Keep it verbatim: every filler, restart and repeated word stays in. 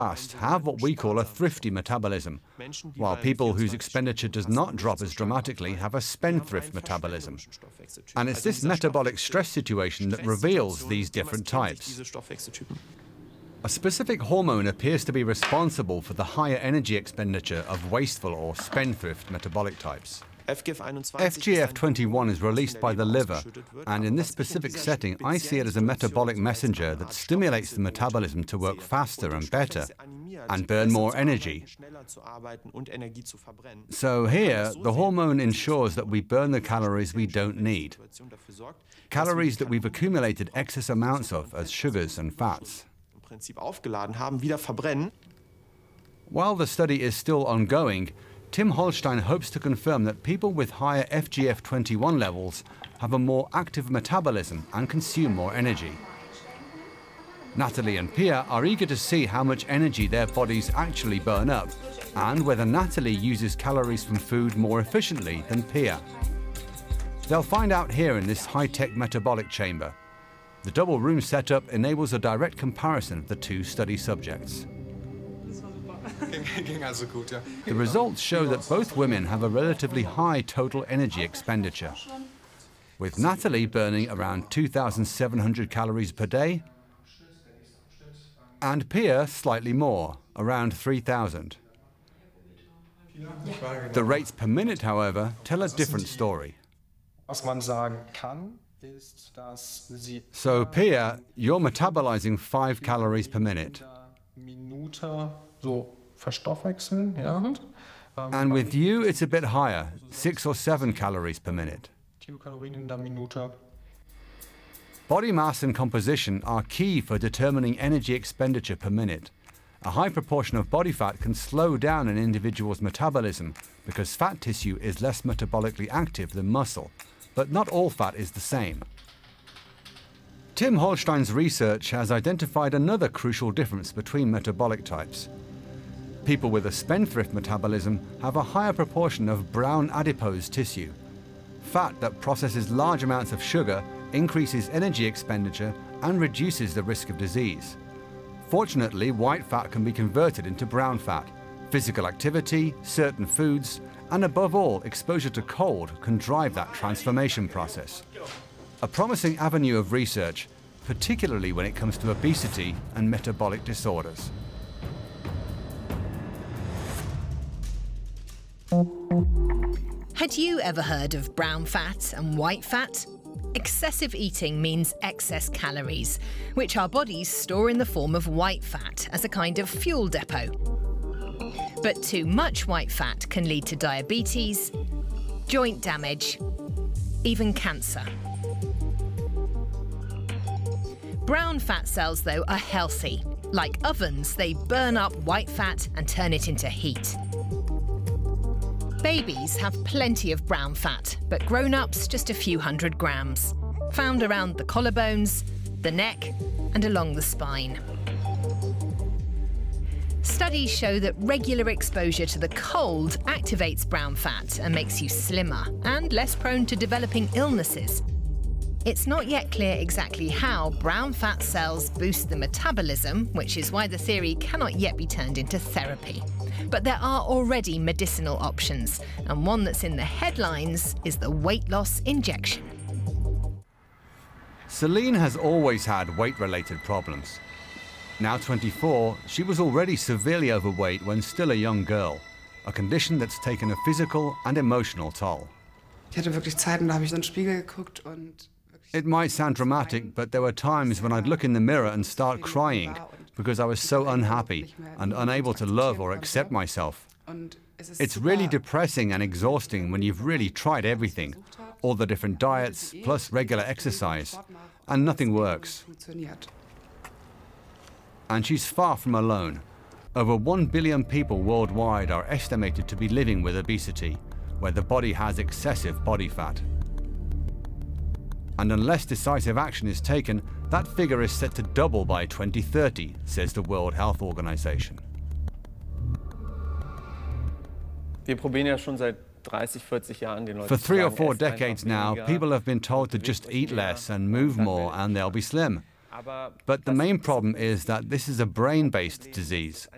fast have what we call a thrifty metabolism, while people whose expenditure does not drop as dramatically have a spendthrift metabolism. And it's this metabolic stress situation that reveals these different types. A specific hormone appears to be responsible for the higher energy expenditure of wasteful or spendthrift metabolic types. F G F twenty-one is released by the liver, and in this specific setting, I see it as a metabolic messenger that stimulates the metabolism to work faster and better and burn more energy. So here, the hormone ensures that we burn the calories we don't need, calories that we've accumulated excess amounts of as sugars and fats. While the study is still ongoing, Tim Holstein hopes to confirm that people with higher F G F twenty-one levels have a more active metabolism and consume more energy. Natalie and Pia are eager to see how much energy their bodies actually burn up and whether Natalie uses calories from food more efficiently than Pia. They'll find out here in this high-tech metabolic chamber. The double room setup enables a direct comparison of the two study subjects. The results show that both women have a relatively high total energy expenditure, with Natalie burning around two thousand seven hundred calories per day and Pia slightly more, around three thousand. The rates per minute, however, tell a different story. So Pia, you're metabolizing five calories per minute. And with you, it's a bit higher, six or seven calories per minute. Body mass and composition are key for determining energy expenditure per minute. A high proportion of body fat can slow down an individual's metabolism because fat tissue is less metabolically active than muscle, but not all fat is the same. Tim Holstein's research has identified another crucial difference between metabolic types. People with a spendthrift metabolism have a higher proportion of brown adipose tissue. Fat that processes large amounts of sugar increases energy expenditure and reduces the risk of disease. Fortunately, white fat can be converted into brown fat. Physical activity, certain foods, and above all, exposure to cold can drive that transformation process. A promising avenue of research, particularly when it comes to obesity and metabolic disorders. Had you ever heard of brown fat and white fat? Excessive eating means excess calories, which our bodies store in the form of white fat as a kind of fuel depot. But too much white fat can lead to diabetes, joint damage, even cancer. Brown fat cells, though, are healthy. Like ovens, they burn up white fat and turn it into heat. Babies have plenty of brown fat, but grown-ups just a few hundred grams, found around the collarbones, the neck, and along the spine. Studies show that regular exposure to the cold activates brown fat and makes you slimmer and less prone to developing illnesses. It's not yet clear exactly how brown fat cells boost the metabolism, which is why the theory cannot yet be turned into therapy. But there are already medicinal options, and one that's in the headlines is the weight loss injection. Celine has always had weight-related problems. Now twenty-four, she was already severely overweight when still a young girl, a condition that's taken a physical and emotional toll. It might sound dramatic, but there were times when I'd look in the mirror and start crying because I was so unhappy and unable to love or accept myself. It's really depressing and exhausting when you've really tried everything, all the different diets, plus regular exercise, and nothing works. And she's far from alone. Over one billion people worldwide are estimated to be living with obesity, where the body has excessive body fat. And unless decisive action is taken, that figure is set to double by twenty thirty, says the World Health Organization. For three or four decades now, people have been told to just eat less and move more and they'll be slim. But the main problem is that this is a brain-based disease,